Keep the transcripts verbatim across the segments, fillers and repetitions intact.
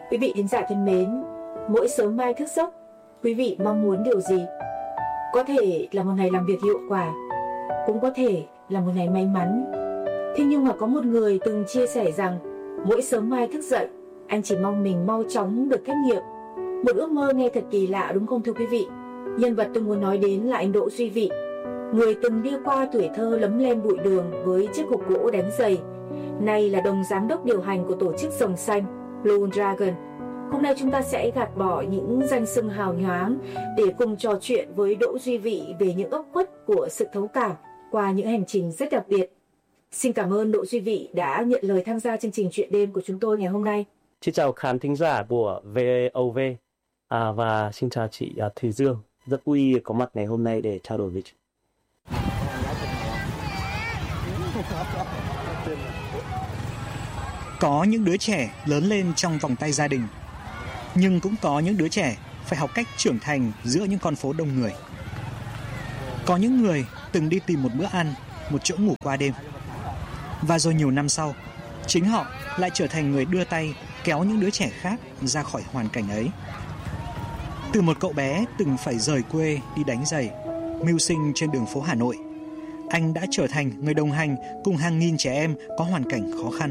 Quý vị thính giả thân mến, mỗi sớm mai thức giấc, quý vị mong muốn điều gì? Có thể là một ngày làm việc hiệu quả, cũng có thể là một ngày may mắn. Thế nhưng mà có một người từng chia sẻ rằng mỗi sớm mai thức dậy, anh chỉ mong mình mau chóng được kết nghiệp. Một ước mơ nghe thật kỳ lạ đúng không thưa quý vị? Nhân vật tôi muốn nói đến là anh Đỗ Duy Vị, người từng đi qua tuổi thơ lấm lem bụi đường với chiếc hộp gỗ đánh giày. Nay là đồng giám đốc điều hành của tổ chức Rồng Xanh Blue Dragon. Hôm nay chúng ta sẽ gạt bỏ những danh xưng hào nhoáng để cùng trò chuyện với Đỗ Duy Vị về những góc khuất của sự thấu cảm qua những hành trình rất đặc biệt. Xin cảm ơn Đỗ Duy Vị đã nhận lời tham gia chương trình Chuyện đêm của chúng tôi ngày hôm nay. Xin chào khán thính giả của vê o vê à, và xin chào chị à, Thùy Dương. Rất vui có mặt ngày hôm nay để trao đổi với chị. Có những đứa trẻ lớn lên trong vòng tay gia đình, nhưng cũng có những đứa trẻ phải học cách trưởng thành giữa những con phố đông người. Có những người từng đi tìm một bữa ăn, một chỗ ngủ qua đêm. Và rồi nhiều năm sau, chính họ lại trở thành người đưa tay kéo những đứa trẻ khác ra khỏi hoàn cảnh ấy. Từ một cậu bé từng phải rời quê đi đánh giày, mưu sinh trên đường phố Hà Nội, anh đã trở thành người đồng hành cùng hàng nghìn trẻ em có hoàn cảnh khó khăn.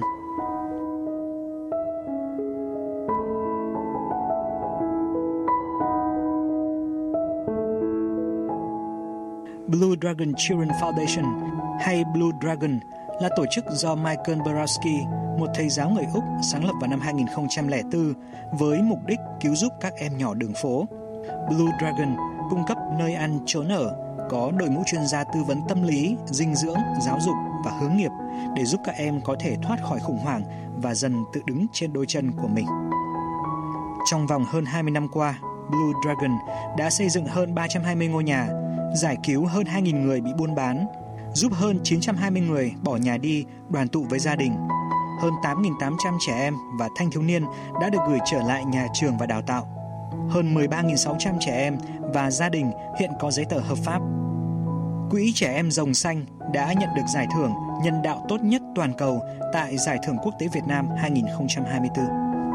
Blue Dragon Children Foundation hay Blue Dragon là tổ chức do Michael Borowski, một thầy giáo người Úc sáng lập vào năm hai nghìn không trăm lẻ bốn với mục đích cứu giúp các em nhỏ đường phố. Blue Dragon cung cấp nơi ăn trốn ở, có đội ngũ chuyên gia tư vấn tâm lý, dinh dưỡng, giáo dục và hướng nghiệp để giúp các em có thể thoát khỏi khủng hoảng và dần tự đứng trên đôi chân của mình. Trong vòng hơn hai mươi năm qua, Blue Dragon đã xây dựng hơn ba trăm hai mươi ngôi nhà, giải cứu hơn hai nghìn người bị buôn bán, giúp hơn chín trăm hai mươi người bỏ nhà đi đoàn tụ với gia đình. Hơn tám nghìn tám trăm trẻ em và thanh thiếu niên đã được gửi trở lại nhà trường và đào tạo. Hơn mười ba nghìn sáu trăm trẻ em và gia đình hiện có giấy tờ hợp pháp. Quỹ Trẻ Em Rồng Xanh đã nhận được giải thưởng nhân đạo tốt nhất toàn cầu tại Giải thưởng Quốc tế Việt Nam hai nghìn không trăm hai mươi tư.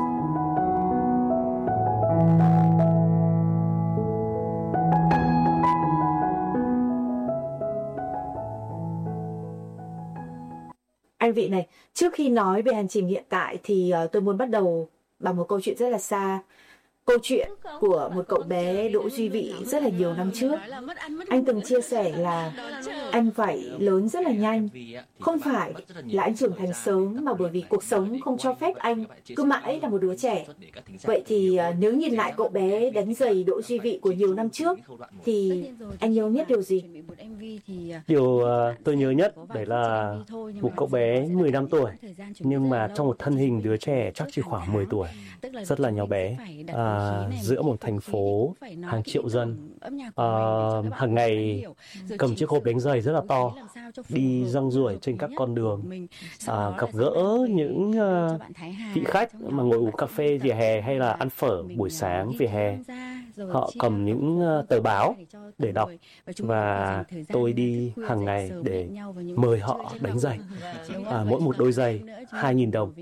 Anh Vị này, trước khi nói về hành trình hiện tại thì uh, tôi muốn bắt đầu bằng một câu chuyện rất là xa. Câu chuyện của một cậu bé Đỗ Duy Vị rất là nhiều năm trước. Anh từng chia sẻ là anh phải lớn rất là nhanh. Không phải là anh trưởng thành sớm mà bởi vì cuộc sống không cho phép anh cứ mãi là một đứa trẻ. Vậy thì nếu nhìn lại cậu bé đánh giày Đỗ Duy Vị của nhiều năm trước thì anh nhớ nhất điều gì? Điều uh, tôi nhớ nhất đấy là một cậu bé mười lăm tuổi nhưng mà trong một thân hình đứa trẻ chắc chỉ khoảng mười tuổi, rất là nhỏ bé, à, giữa một thành phố hàng triệu dân, à, hàng ngày cầm chiếc hộp đánh giày rất là to, đi rong ruổi trên các con đường, à, gặp gỡ những uh, vị khách mà ngồi uống cà phê vỉa hè hay là ăn phở buổi sáng vỉa hè. Họ cầm những uh, tờ báo để đọc và tôi đi hàng ngày để mời họ đánh giày. À, mỗi một đôi giày hai nghìn đồng.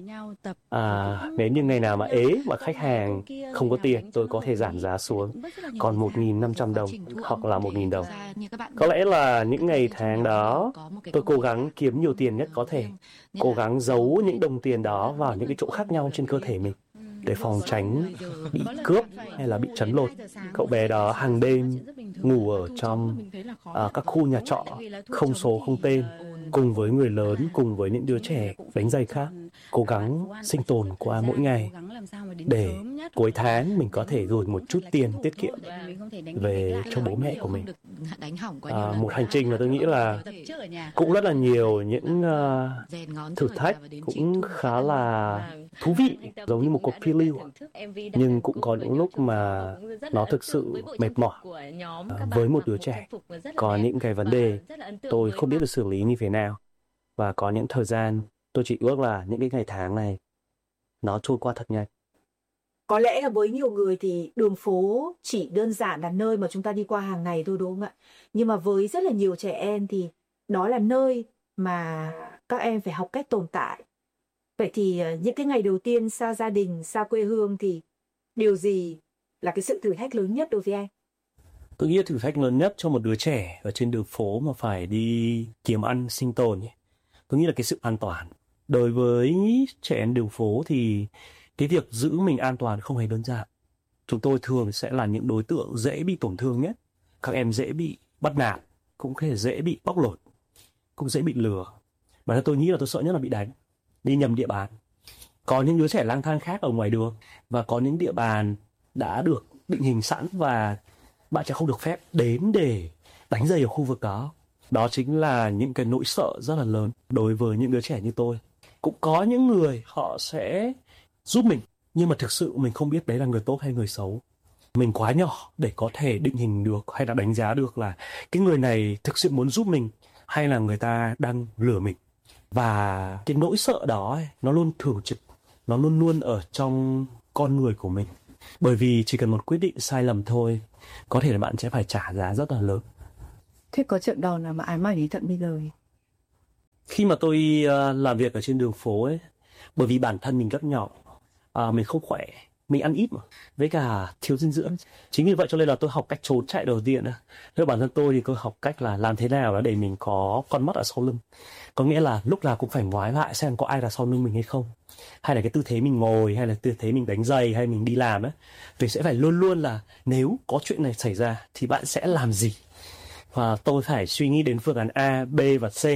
À, nếu như ngày nào mà ế mà khách hàng không có tiền, tôi có thể giảm giá xuống còn một nghìn năm trăm đồng hoặc là một nghìn đồng. Có lẽ là những ngày tháng đó tôi cố gắng kiếm nhiều tiền nhất có thể, cố gắng giấu những đồng tiền đó vào những cái chỗ khác nhau trên cơ thể mình để phòng tránh bị cướp hay là bị trấn lột. Cậu bé đó hàng đêm ngủ ở trong uh, các khu nhà trọ không số không tên, cùng với người lớn, cùng với những đứa trẻ đánh giày khác, cố gắng sinh tồn qua mỗi ngày để cuối tháng mình có thể gửi một chút tiền tiết kiệm về cho bố mẹ của mình. À, một hành trình mà tôi nghĩ là cũng rất là nhiều những uh, thử thách, cũng khá là thú vị, giống như một cuộc phiêu lưu, nhưng cũng có những lúc mà nó thực sự mệt mỏi. À, với một đứa trẻ có những cái vấn đề tôi không biết được xử lý như thế nào, và có những thời gian tôi chỉ ước là những cái ngày tháng này nó trôi qua thật nhanh. Có lẽ là với nhiều người thì đường phố chỉ đơn giản là nơi mà chúng ta đi qua hàng ngày thôi, đúng không ạ? Nhưng mà với rất là nhiều trẻ em thì đó là nơi mà các em phải học cách tồn tại. Vậy thì những cái ngày đầu tiên xa gia đình, xa quê hương thì điều gì là cái sự thử thách lớn nhất đối với anh? Tôi nghĩ thử thách lớn nhất cho một đứa trẻ ở trên đường phố mà phải đi kiếm ăn sinh tồn ấy, tôi nghĩ là cái sự an toàn. Đối với trẻ em đường phố thì cái việc giữ mình an toàn không hề đơn giản. Chúng tôi thường sẽ là những đối tượng dễ bị tổn thương nhất. Các em dễ bị bắt nạt, cũng có thể dễ bị bóc lột, cũng dễ bị lừa. Bản thân tôi nghĩ là tôi sợ nhất là bị đánh, đi nhầm địa bàn. Có những đứa trẻ lang thang khác ở ngoài đường và có những địa bàn đã được định hình sẵn và bạn sẽ không được phép đến để đánh giày ở khu vực đó. Đó chính là những cái nỗi sợ rất là lớn đối với những đứa trẻ như tôi. Cũng có những người họ sẽ giúp mình, nhưng mà thực sự mình không biết đấy là người tốt hay người xấu. Mình quá nhỏ để có thể định hình được hay là đánh giá được là cái người này thực sự muốn giúp mình hay là người ta đang lừa mình. Và cái nỗi sợ đó ấy, nó luôn thường trực, nó luôn luôn ở trong con người của mình. Bởi vì chỉ cần một quyết định sai lầm thôi, có thể là bạn sẽ phải trả giá rất là lớn. Thế có trận đòn nào mà ám ảnh đến tận bây giờ? Khi mà tôi uh, làm việc ở trên đường phố ấy, bởi vì bản thân mình rất nhỏ, uh, mình không khỏe, mình ăn ít mà, với cả thiếu dinh dưỡng. Chính vì vậy cho nên là tôi học cách trốn chạy đầu tiên. Theo bản thân tôi thì tôi học cách là làm thế nào đó để mình có con mắt ở sau lưng. Có nghĩa là lúc nào cũng phải ngoái lại xem có ai là sau lưng mình hay không. Hay là cái tư thế mình ngồi, hay là tư thế mình đánh giày, hay mình đi làm ấy. Mình sẽ phải luôn luôn là nếu có chuyện này xảy ra thì bạn sẽ làm gì. Và tôi phải suy nghĩ đến phương án A, B và C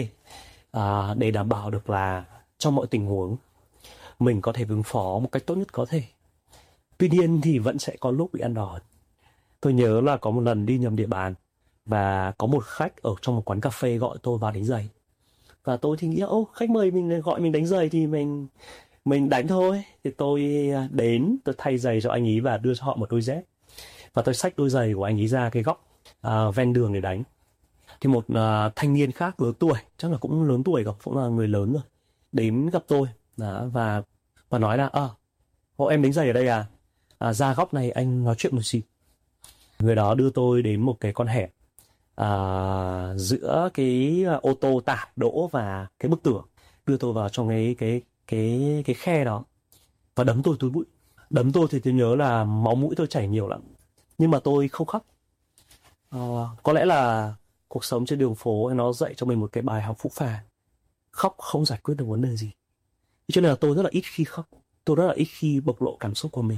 à, để đảm bảo được là trong mọi tình huống mình có thể ứng phó một cách tốt nhất có thể. Tuy nhiên thì vẫn sẽ có lúc bị ăn đòn. Tôi nhớ là có một lần đi nhầm địa bàn và có một khách ở trong một quán cà phê gọi tôi vào đánh giày. Và tôi thì nghĩ ô khách mời mình gọi mình đánh giày thì mình mình đánh thôi. Thì tôi đến, tôi thay giày cho anh ấy và đưa cho họ một đôi dép. Và tôi xách đôi giày của anh ấy ra cái góc uh, ven đường để đánh. Thì một uh, thanh niên khác lớn tuổi, chắc là cũng lớn tuổi rồi, cũng là người lớn rồi, đến gặp tôi đó, và và nói là ờ à, em đánh giày ở đây à? à ra góc này anh nói chuyện một xíu. Người đó đưa tôi đến một cái con hẻm à, giữa cái ô tô tải đỗ và cái bức tường, đưa tôi vào trong cái cái cái cái khe đó và đấm tôi túi bụi. Đấm tôi thì tôi nhớ là máu mũi tôi chảy nhiều lắm, nhưng mà tôi không khóc. À, có lẽ là cuộc sống trên đường phố nó dạy cho mình một cái bài học phũ phàng. Khóc không giải quyết được vấn đề gì. Cho nên là tôi rất là ít khi khóc, tôi rất là ít khi bộc lộ cảm xúc của mình.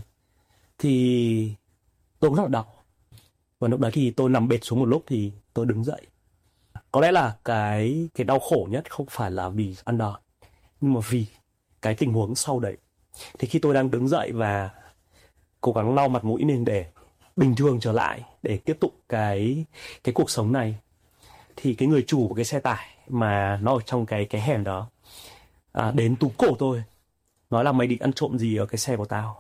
Thì tôi cũng rất là đau. Và lúc đấy thì tôi nằm bệt xuống một lúc thì tôi đứng dậy. Có lẽ là cái cái đau khổ nhất không phải là vì ăn đòn, nhưng mà vì cái tình huống sau đấy. Thì khi tôi đang đứng dậy và cố gắng lau mặt mũi lên để bình thường trở lại, để tiếp tục cái cái cuộc sống này, thì cái người chủ của cái xe tải mà nó ở trong cái cái hẻm đó à, đến túm cổ tôi, nói là mày định ăn trộm gì ở cái xe của tao.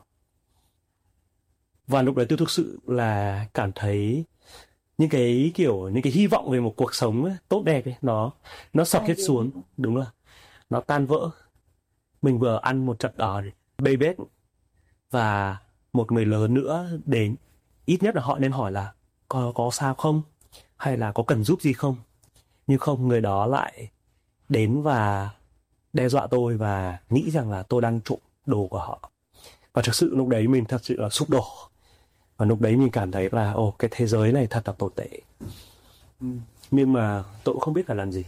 Và lúc đấy tôi thực sự là cảm thấy những cái kiểu những cái hy vọng về một cuộc sống ấy, tốt đẹp ấy, nó nó sập hết xuống. Đúng rồi, nó tan vỡ. Mình vừa ăn một trận đòn bê bết và một người lớn nữa đến, ít nhất là họ nên hỏi là có có sao không, hay là có cần giúp gì không. Nhưng không, người đó lại đến và đe dọa tôi và nghĩ rằng là tôi đang trộm đồ của họ. Và thực sự lúc đấy mình thật sự là sụp đổ. Và lúc đấy mình cảm thấy là ồ, cái thế giới này thật là tồi tệ. Nhưng mà tôi cũng không biết phải làm gì.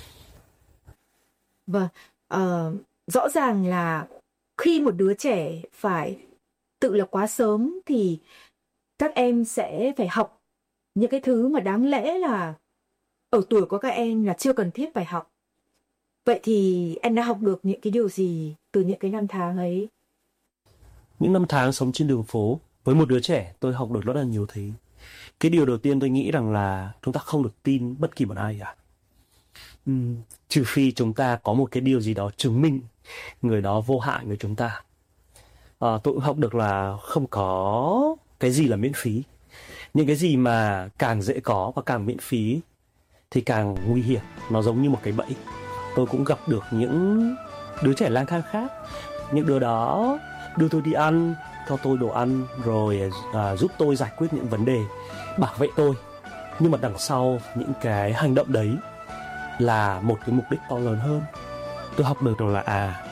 Vâng, uh, rõ ràng là khi một đứa trẻ phải tự lập quá sớm thì các em sẽ phải học những cái thứ mà đáng lẽ là ở tuổi của các em là chưa cần thiết phải học. Vậy thì em đã học được những cái điều gì từ những cái năm tháng ấy? Những năm tháng sống trên đường phố với một đứa trẻ, tôi học được rất là nhiều thứ. Cái điều đầu tiên tôi nghĩ rằng là chúng ta không được tin bất kỳ một ai cả. Uhm, trừ phi chúng ta có một cái điều gì đó chứng minh người đó vô hại với chúng ta. À, tôi cũng học được là không có cái gì là miễn phí. Những cái gì mà càng dễ có và càng miễn phí thì càng nguy hiểm. Nó giống như một cái bẫy. Tôi cũng gặp được những đứa trẻ lang thang khác. Những đứa đó đưa tôi đi ăn, cho tôi đồ ăn, rồi à, giúp tôi giải quyết những vấn đề, bảo vệ tôi. Nhưng mà đằng sau những cái hành động đấy là một cái mục đích to lớn hơn. Tôi học được rằng là à,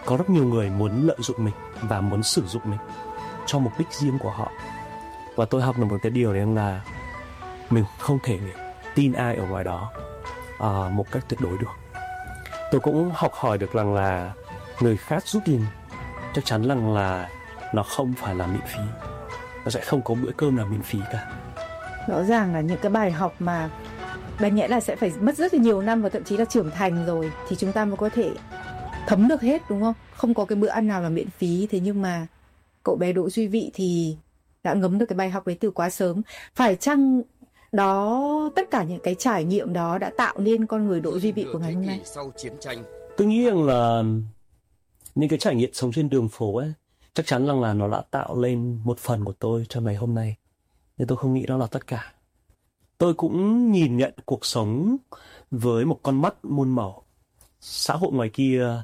có rất nhiều người muốn lợi dụng mình và muốn sử dụng mình cho mục đích riêng của họ. Và tôi học được một cái điều đấy là mình không thể tin ai ở ngoài đó uh, một cách tuyệt đối được. Tôi cũng học hỏi được rằng là người khác giúp tiền chắc chắn rằng là nó không phải là miễn phí. Nó sẽ không có bữa cơm nào miễn phí cả. Rõ ràng là những cái bài học mà đáng nhẽ là sẽ phải mất rất là nhiều năm và thậm chí là trưởng thành rồi thì chúng ta mới có thể thấm được hết, đúng không? Không có cái bữa ăn nào là miễn phí. Thế nhưng mà cậu bé Đỗ Duy Vị thì đã ngấm được cái bài học đấy từ quá sớm. Phải chăng đó, tất cả những cái trải nghiệm đó đã tạo nên con người Đỗ Duy Vị của ngày hôm nay? Tôi nghĩ rằng là những cái trải nghiệm sống trên đường phố ấy chắc chắn rằng là nó đã tạo lên một phần của tôi cho ngày hôm nay. Nhưng tôi không nghĩ đó là tất cả. Tôi cũng nhìn nhận cuộc sống với một con mắt muôn màu. Xã hội ngoài kia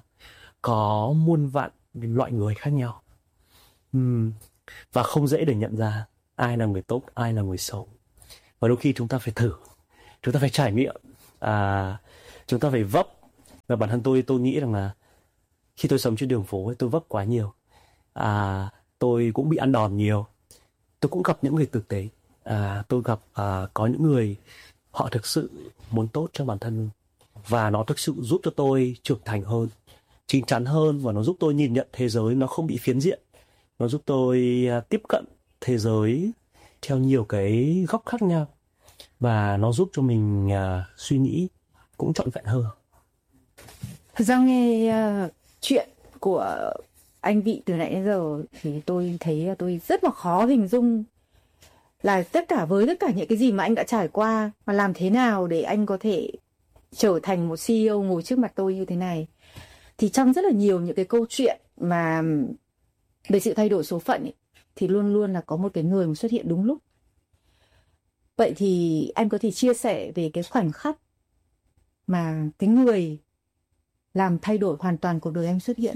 có muôn vạn loại người khác nhau. Uhm, và không dễ để nhận ra ai là người tốt, ai là người xấu. Và đôi khi chúng ta phải thử, chúng ta phải trải nghiệm, à, chúng ta phải vấp. Và bản thân tôi, tôi nghĩ rằng là khi tôi sống trên đường phố ấy, tôi vấp quá nhiều. À, tôi cũng bị ăn đòn nhiều. Tôi cũng gặp những người tử tế. À, tôi gặp à, có những người họ thực sự muốn tốt cho bản thân. Và nó thực sự giúp cho tôi trưởng thành hơn, chín chắn hơn. Và nó giúp tôi nhìn nhận thế giới nó không bị phiến diện. Nó giúp tôi à, tiếp cận thế giới theo nhiều cái góc khác nhau. Và nó giúp cho mình à, suy nghĩ cũng trọn vẹn hơn. Thật ra nghe uh, chuyện của anh Vị từ nãy đến giờ thì tôi thấy tôi rất là khó hình dung là tất cả với tất cả những cái gì mà anh đã trải qua, mà làm thế nào để anh có thể trở thành một xê e ô ngồi trước mặt tôi như thế này. Thì trong rất là nhiều những cái câu chuyện mà về sự thay đổi số phận ấy, thì luôn luôn là có một cái người mà xuất hiện đúng lúc. Vậy thì anh có thể chia sẻ về cái khoảnh khắc mà cái người làm thay đổi hoàn toàn cuộc đời anh xuất hiện?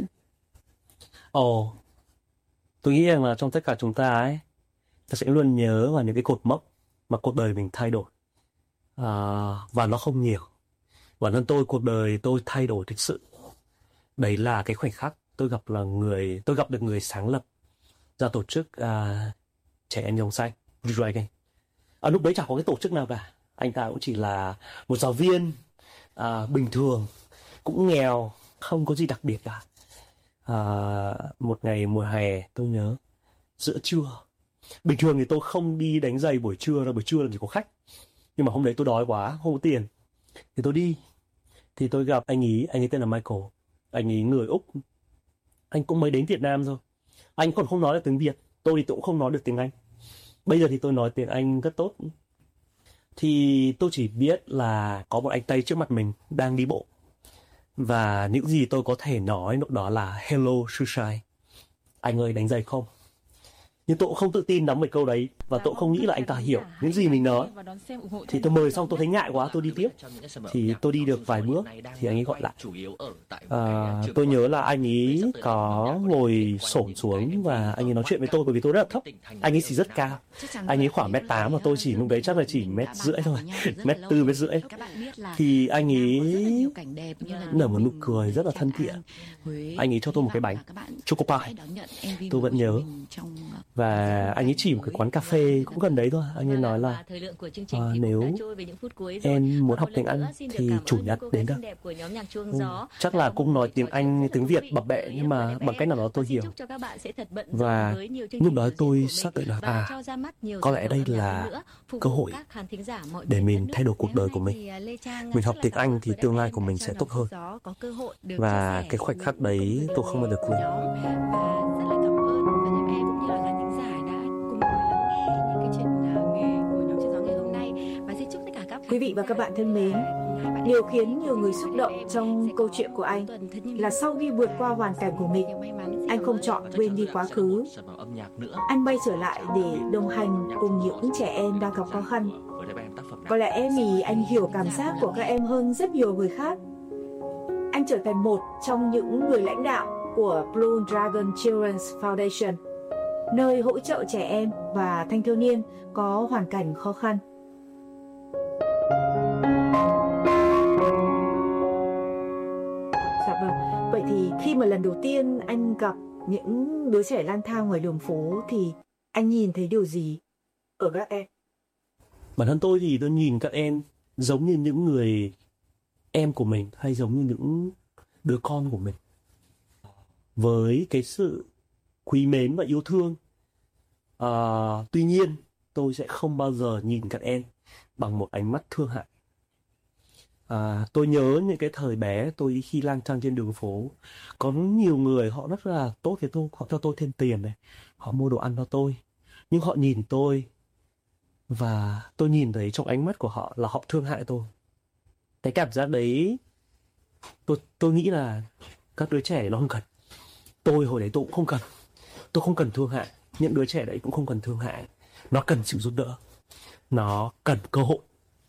Ồ, oh, tôi nghĩ rằng là trong tất cả chúng ta ấy, ta sẽ luôn nhớ vào những cái cột mốc mà cuộc đời mình thay đổi. À, và nó không nhiều. Bản thân tôi, cuộc đời tôi thay đổi thực sự. Đấy là cái khoảnh khắc tôi gặp là người, tôi gặp được người sáng lập ra tổ chức uh, Trẻ Em Dòng Xanh, Dragon. À, lúc đấy chẳng có cái tổ chức nào cả. Anh ta cũng chỉ là một giáo viên uh, bình thường, cũng nghèo, không có gì đặc biệt cả. À, một ngày mùa hè tôi nhớ giữa trưa, bình thường thì tôi không đi đánh giày buổi trưa đâu, buổi trưa làm gì có khách, nhưng mà hôm đấy tôi đói quá, không có tiền thì tôi đi. Thì tôi gặp anh ý, anh ấy tên là Michael, anh ấy người Úc, anh cũng mới đến Việt Nam rồi, anh còn không nói được tiếng Việt, tôi thì tôi cũng không nói được tiếng Anh. Bây giờ thì tôi nói tiếng Anh rất tốt. Thì tôi chỉ biết là có một anh Tây trước mặt mình đang đi bộ. Và những gì tôi có thể nói lúc đó là hello Sushai, anh ơi đánh giày không? Nhưng tôi cũng không tự tin lắm về câu đấy. Và tôi cũng không nghĩ là anh ta hiểu những gì mình nói. Thì tôi mời xong tôi thấy ngại quá, tôi đi tiếp. Thì tôi đi được vài bước thì anh ấy gọi lại. à, Tôi nhớ là anh ấy có ngồi xổm xuống và anh ấy nói chuyện với tôi, bởi vì tôi rất là thấp. Anh ấy chỉ rất cao, anh ấy khoảng mét tám và tôi chỉ lúc đấy chắc là chỉ mét rưỡi thôi, mét tư mét rưỡi. Thì anh ấy nở một nụ cười rất là thân thiện. Anh ấy cho tôi một cái bánh choco pie, tôi vẫn nhớ. Và anh ấy chỉ một cái quán cà phê cũng gần đấy thôi. Anh ấy nói là à, nếu em muốn học tiếng Anh thì chủ nhật đến đâu. ừ, Chắc là cũng nói tiếng Anh, tiếng Việt bập bẹ, nhưng mà bằng cách nào đó tôi hiểu. Và lúc đó tôi xác định là à, có lẽ đây là cơ hội để mình thay đổi cuộc đời của mình. Mình học tiếng Anh thì tương lai của mình sẽ tốt hơn. Và cái khoảnh khắc đấy tôi không bao giờ quên. Quý vị và các bạn thân mến, điều khiến nhiều người xúc động trong câu chuyện của anh là sau khi vượt qua hoàn cảnh của mình, anh không chọn quên đi quá khứ. Anh bay trở lại để đồng hành cùng những trẻ em đang gặp khó khăn. Có lẽ vì anh hiểu cảm giác của các em hơn rất nhiều người khác. Anh trở thành một trong những người lãnh đạo của Blue Dragon Children's Foundation, nơi hỗ trợ trẻ em và thanh thiếu niên có hoàn cảnh khó khăn. Dạ vâng. Vậy thì khi mà lần đầu tiên anh gặp những đứa trẻ lang thang ngoài đường phố thì anh nhìn thấy điều gì ở các em? Bản thân tôi thì tôi nhìn các em giống như những người em của mình, hay giống như những đứa con của mình. Với cái sự quý mến và yêu thương. À, tuy nhiên, tôi sẽ không bao giờ nhìn các em bằng một ánh mắt thương hại. À, tôi nhớ những cái thời bé tôi khi lang thang trên đường phố, có nhiều người họ rất là tốt với tôi, họ cho tôi thêm tiền này, họ mua đồ ăn cho tôi, nhưng họ nhìn tôi và tôi nhìn thấy trong ánh mắt của họ là họ thương hại tôi. Cái cảm giác đấy tôi tôi nghĩ là các đứa trẻ nó không cần. Tôi hồi đấy tôi cũng không cần. Tôi không cần thương hại. Những đứa trẻ đấy cũng không cần thương hại. Nó cần sự giúp đỡ. Nó cần cơ hội.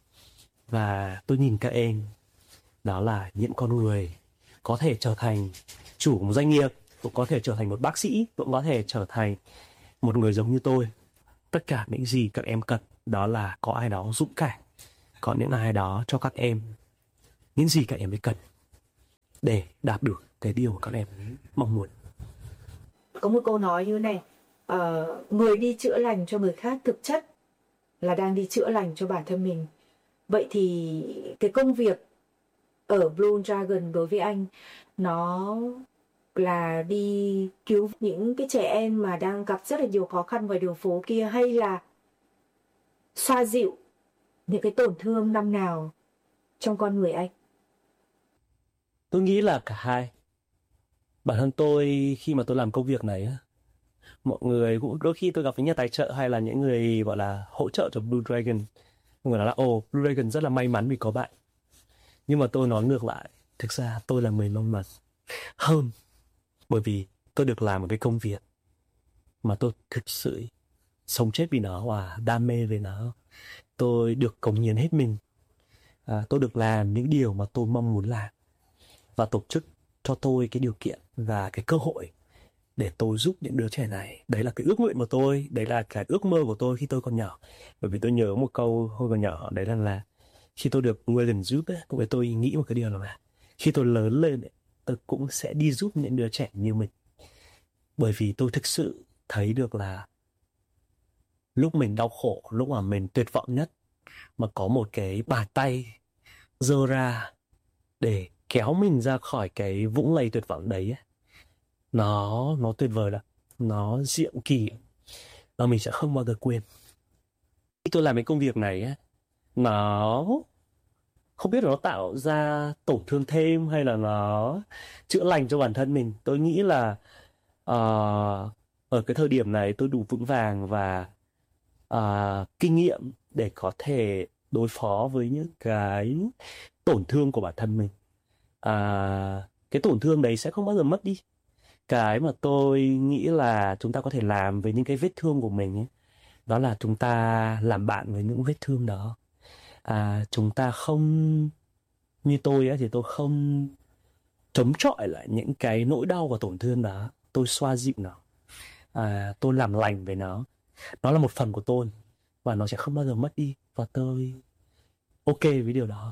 Và tôi nhìn các em, đó là những con người có thể trở thành chủ một doanh nghiệp, cũng có thể trở thành một bác sĩ, cũng có thể trở thành một người giống như tôi. Tất cả những gì các em cần đó là có ai đó dũng cảm, có những ai đó cho các em những gì các em ấy cần để đạt được cái điều mà các em mong muốn. Có một câu nói như thế này, uh, người đi chữa lành cho người khác thực chất là đang đi chữa lành cho bản thân mình. Vậy thì cái công việc ở Blue Dragon đối với anh, nó là đi cứu những cái trẻ em mà đang gặp rất là nhiều khó khăn ngoài đường phố kia, hay là xoa dịu những cái tổn thương năm nào trong con người anh? Tôi nghĩ là cả hai. Bản thân tôi khi mà tôi làm công việc này, mọi người cũng đôi khi tôi gặp với nhà tài trợ hay là những người gọi là hỗ trợ cho Blue Dragon, mọi người nói là ồ, Blue Dragon rất là may mắn vì có bạn. Nhưng mà tôi nói ngược lại, thực ra tôi là người may mắn hơn, bởi vì tôi được làm một cái công việc mà tôi thực sự sống chết vì nó và đam mê về nó. Tôi được cống hiến hết mình. À, tôi được làm những điều mà tôi mong muốn làm. Và tổ chức cho tôi cái điều kiện và cái cơ hội để tôi giúp những đứa trẻ này. Đấy là cái ước nguyện của tôi, đấy là cái ước mơ của tôi khi tôi còn nhỏ. Bởi vì tôi nhớ một câu hồi còn nhỏ, đấy là, là khi tôi được William giúp ấy, lúc đấy tôi nghĩ một cái điều là khi tôi lớn lên ấy, tôi cũng sẽ đi giúp những đứa trẻ như mình. Bởi vì tôi thực sự thấy được là lúc mình đau khổ, lúc mà mình tuyệt vọng nhất, mà có một cái bàn tay giơ ra để kéo mình ra khỏi cái vũng lầy tuyệt vọng đấy ấy, nó nó tuyệt vời lắm, nó diệu kỳ và mình sẽ không bao giờ quên. Khi tôi làm cái công việc này ấy, nó không biết là nó tạo ra tổn thương thêm hay là nó chữa lành cho bản thân mình. Tôi nghĩ là uh, ở cái thời điểm này tôi đủ vững vàng và uh, kinh nghiệm để có thể đối phó với những cái tổn thương của bản thân mình. Uh, cái tổn thương đấy sẽ không bao giờ mất đi. Cái mà tôi nghĩ là chúng ta có thể làm với những cái vết thương của mình ấy, đó là chúng ta làm bạn với những vết thương đó. À, chúng ta không, như tôi ấy, thì tôi không chống chọi lại những cái nỗi đau và tổn thương đó. Tôi xoa dịu nó, à, tôi làm lành với nó. Nó là một phần của tôi và nó sẽ không bao giờ mất đi. Và tôi ok với điều đó.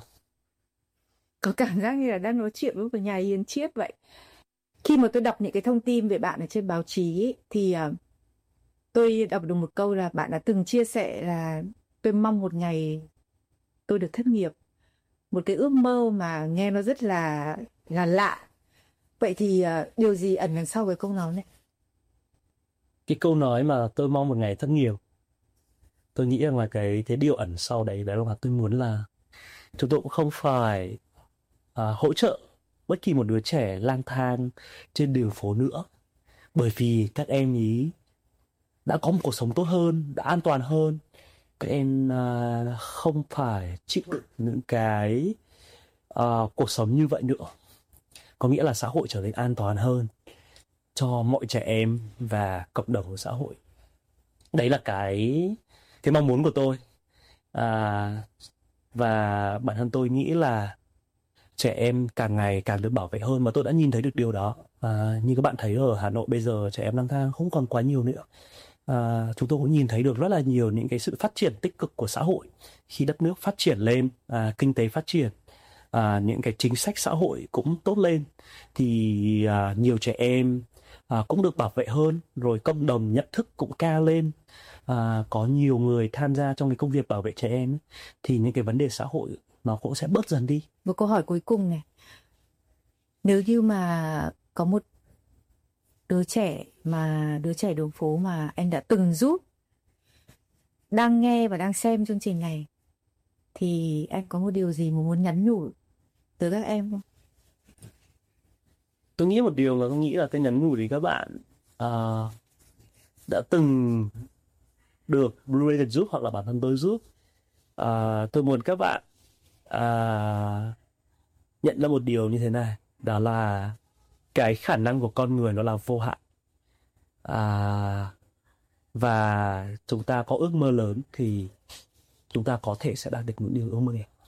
Có cảm giác như là đang nói chuyện với một nhà hiền triết vậy. Khi mà tôi đọc những cái thông tin về bạn ở trên báo chí ấy, thì uh, tôi đọc được một câu là bạn đã từng chia sẻ là tôi mong một ngày tôi được thất nghiệp. Một cái ước mơ mà nghe nó rất là, là lạ. Vậy thì uh, điều gì ẩn đằng sau cái câu nói này? Cái câu nói mà tôi mong một ngày thất nghiệp, tôi nghĩ rằng là cái, cái điều ẩn sau đấy, đấy là tôi muốn là chúng tôi cũng không phải uh, hỗ trợ bất kỳ một đứa trẻ lang thang trên đường phố nữa. Bởi vì các em ý đã có một cuộc sống tốt hơn, đã an toàn hơn. Các em uh, không phải chịu đựng những cái uh, cuộc sống như vậy nữa. Có nghĩa là xã hội trở nên an toàn hơn cho mọi trẻ em và cộng đồng của xã hội. Đấy là cái, cái mong muốn của tôi. À, và bản thân tôi nghĩ là trẻ em càng ngày càng được bảo vệ hơn, mà tôi đã nhìn thấy được điều đó. À, như các bạn thấy ở Hà Nội bây giờ trẻ em lang thang không còn quá nhiều nữa. À, chúng tôi cũng nhìn thấy được rất là nhiều những cái sự phát triển tích cực của xã hội khi đất nước phát triển lên, à, kinh tế phát triển, à, những cái chính sách xã hội cũng tốt lên, thì à, nhiều trẻ em à, cũng được bảo vệ hơn, rồi cộng đồng nhận thức cũng cao lên, à, có nhiều người tham gia trong cái công việc bảo vệ trẻ em, thì những cái vấn đề xã hội nó cũng sẽ bớt dần đi. Một câu hỏi cuối cùng này, nếu như mà có một đứa trẻ mà đứa trẻ đường phố mà anh đã từng giúp, đang nghe và đang xem chương trình này, thì anh có một điều gì mà muốn nhắn nhủ tới các em không? Tôi nghĩ một điều là tôi nghĩ là cái nhắn nhủ thì các bạn à, đã từng được Blue Dragon giúp hoặc là bản thân tôi giúp. À, tôi muốn các bạn à, nhận ra một điều như thế này, đó là cái khả năng của con người nó là vô hạn. À, và chúng ta có ước mơ lớn thì chúng ta có thể sẽ đạt được những điều ước mơ này.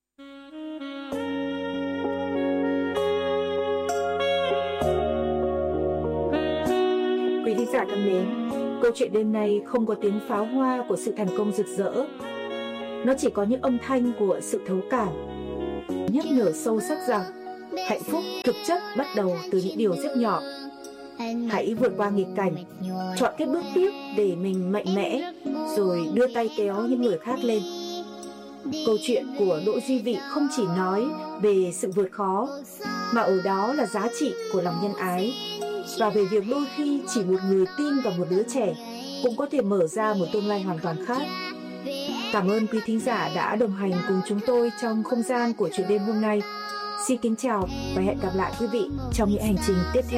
Quý thính giả thân mến, câu chuyện đêm nay không có tiếng pháo hoa của sự thành công rực rỡ. Nó chỉ có những âm thanh của sự thấu cảm, nhắc nhở sâu sắc rằng hạnh phúc thực chất bắt đầu từ những điều rất nhỏ. Hãy vượt qua nghịch cảnh, chọn cái bước tiếp để mình mạnh mẽ, rồi đưa tay kéo những người khác lên. Câu chuyện của Đỗ Duy Vị không chỉ nói về sự vượt khó, mà ở đó là giá trị của lòng nhân ái, và về việc đôi khi chỉ một người tin vào một đứa trẻ cũng có thể mở ra một tương lai hoàn toàn khác. Cảm ơn quý thính giả đã đồng hành cùng chúng tôi trong không gian của chuyện đêm hôm nay. Xin kính chào và hẹn gặp lại quý vị trong những hành trình tiếp theo.